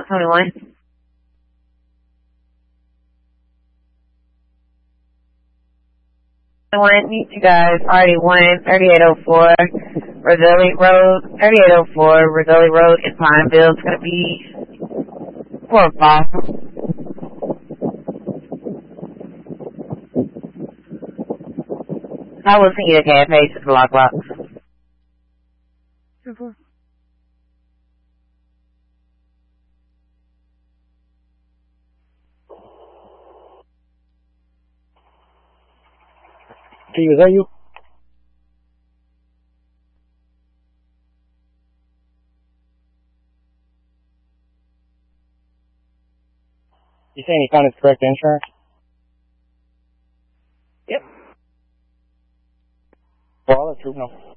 21. Meet you guys, already won, 3804, Rizzoli Road, 3804, Rizzoli Road in Pineville. It's going to be 4 o'clock. I will see you at cafe, just block box. Steve, is that you? You saying he found his correct insurance? Yep. Well, I'll let Troop know.